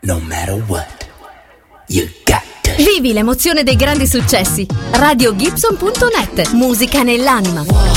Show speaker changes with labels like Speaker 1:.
Speaker 1: No matter what, you got to.
Speaker 2: Vivi l'emozione dei grandi successi. RadioGibson.net. Musica nell'anima.